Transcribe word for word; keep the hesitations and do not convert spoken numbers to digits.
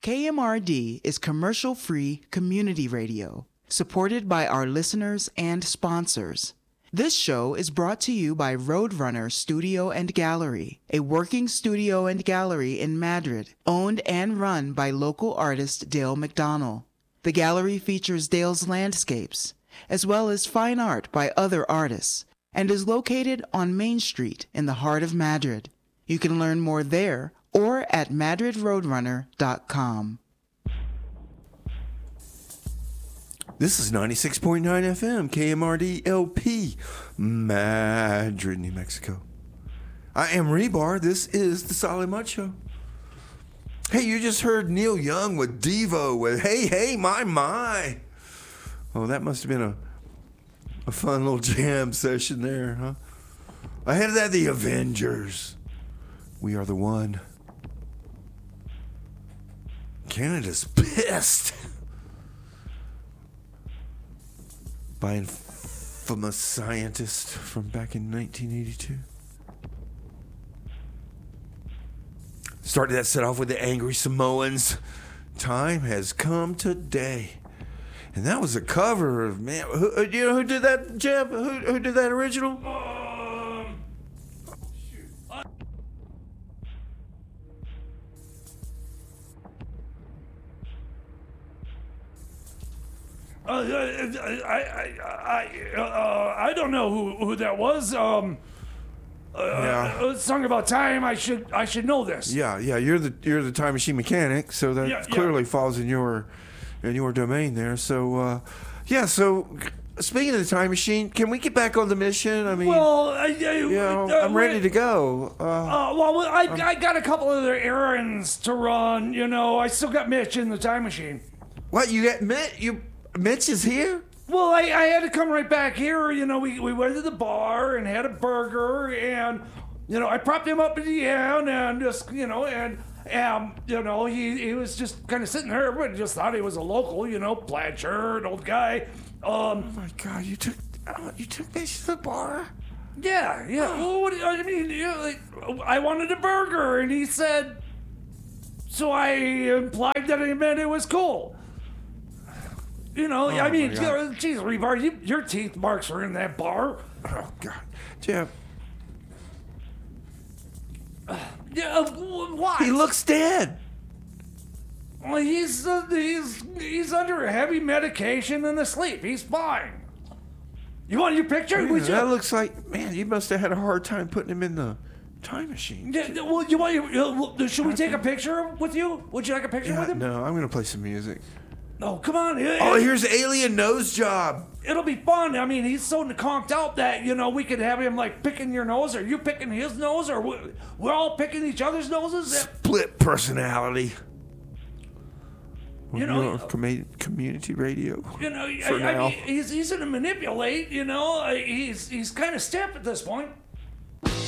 K M R D is commercial-free community radio, supported by our listeners and sponsors. This show is brought to you by Roadrunner Studio and Gallery, a working studio and gallery in Madrid, owned and run by local artist Dale McDonnell. The gallery features Dale's landscapes, as well as fine art by other artists, and is located on Main Street in the heart of Madrid. You can learn more there or at madrid roadrunner dot com. This is ninety-six point nine F M, K M R D L P, Madrid, New Mexico. I am Rebar. This is the Solid Mud Show. Hey, you just heard Neil Young with Devo with Hey, Hey, My, My. Oh, that must have been a, a fun little jam session there, huh? Ahead of that, the Avengers. We Are the One. Canada's pissed by infamous scientist from back in nineteen eighty-two. Started that set off with the Angry Samoans. Time has come today. And that was a cover of, man, who, you know who did that, Jeb? Who, who did that original? Uh, I, I, I, uh, I don't know who, who that was. Um, uh, Yeah. A song about time. I should, I should know this. Yeah, yeah, you're the you're the time machine mechanic, so that Yeah, yeah. clearly falls in your in your domain there. So, uh, yeah. So, speaking of the time machine, can we get back on the mission? I mean, Well, I, I, you know, uh, I'm ready to go. Uh, Uh, well, I, I got a couple other errands to run. You know, I still got Mitch in the time machine. what you got? Mitch, you Mitch is here. Well, I, I had to come right back here. You know, we, we went to the bar and had a burger, and you know, I propped him up at the end, and just you know, and um, you know, he he was just kind of sitting there, but just thought he was a local, you know, plaid shirt, old guy. Um, Oh my God, you took oh, you took Mitch to the bar. yeah, yeah. Well, what do you- I mean, you know, like, I wanted a burger, and he said, so I implied that it meant it was cool. You know, I mean, my God. geez, Rebar, you, your teeth marks were in that bar. Oh God, Jeff, Yeah, uh, wh- why? he looks dead. Well, he's uh, he's he's under heavy medication and asleep. He's fine. You want your picture? Yeah, Would you- that looks like, man, you must have had a hard time putting him in the time machine. Yeah, well, you want your, uh, well, should we take a picture with you? Would you like a picture Yeah, with him? no, I'm gonna play some music. Oh, come on. It, Oh, it, here's Alien Nose Job. it'll be fun. I mean, he's so conked out that, you know, we could have him, like, picking your nose, or you picking his nose, or we, we're all picking each other's noses. Split personality. You know, You're on commu- community radio. You know, For I, I now. mean, he's, he's going to manipulate, you know. Uh, He's, he's kind of stiff at this point.